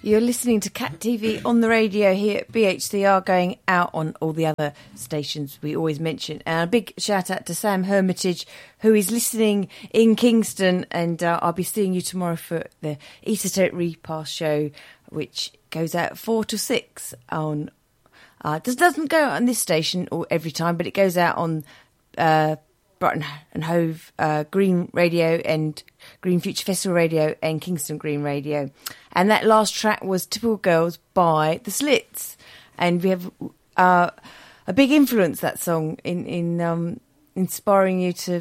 You're listening to Cat TV on the radio here at BHCR, going out on all the other stations we always mention. And a big shout out to Sam Hermitage, who is listening in Kingston. And I'll be seeing you tomorrow for the Esoteric Repast show, which goes out 4 to 6 on... this doesn't go out on this station or every time, but it goes out on Brighton and Hove Green Radio and Green Future Festival Radio and Kingston Green Radio. And that last track was Typical Girls by The Slits. And we have a big influence, that song, in inspiring you to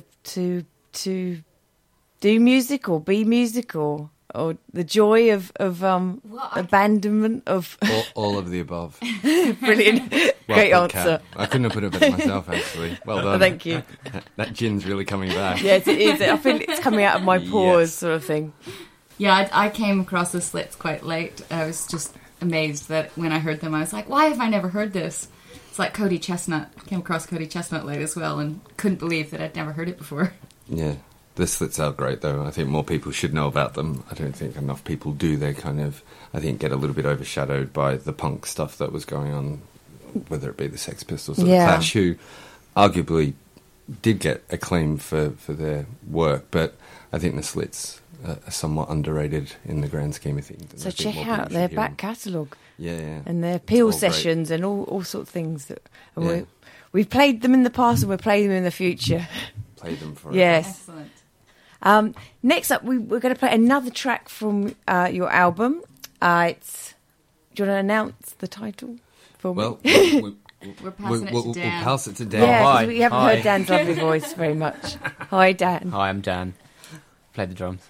do music or be music or the joy of abandonment of... all of the above. Brilliant. Great answer. Kat. I couldn't have put it better myself, actually. Well done. Thank you. That gin's really coming back. Yes, it is. I feel it's coming out of my pores, sort of thing. Yeah, I came across the Slits quite late. I was just amazed that when I heard them, I was like, why have I never heard this? It's like Cody Chestnut. Came across Cody Chestnut late as well and couldn't believe that I'd never heard it before. Yeah. The Slits are great, though. I think more people should know about them. I don't think enough people do. They kind of, I think, get a little bit overshadowed by the punk stuff that was going on, whether it be the Sex Pistols or the Clash, who arguably did get acclaim for their work, but I think the Slits are somewhat underrated in the grand scheme of things. So check out their back catalogue. Yeah. And their Peel sessions and all sorts of things. We've played them in the past and we're playing them in the future. Play them forever. Yes. Excellent. Next up, we're going to play another track from your album. Do you want to announce the title for me? We're passing it to Dan. We'll pass it to Dan. Yeah, Hi. we haven't heard Dan's lovely voice very much. Hi, Dan. Hi, I'm Dan. Play the drums.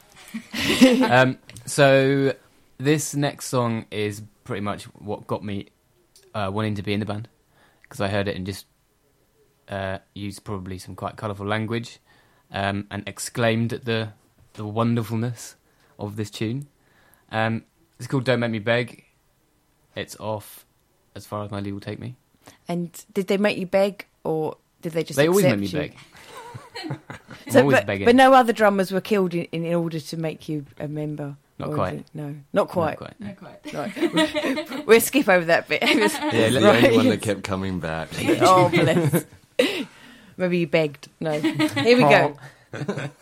So this next song is pretty much what got me wanting to be in the band, because I heard it and just used probably some quite colourful language and exclaimed at the wonderfulness of this tune. It's called Don't Make Me Beg. It's off As Far As My Lead Will Take Me. And did they make you beg, or did they just They always accept make me you? beg. I'm always begging. But no other drummers were killed in order to make you a member? Not or quite. is it- No, not quite. Not quite. Right. We'll skip over that bit. Yeah, the only one that kept coming back. Oh, bless. Maybe you begged. No. Here we go.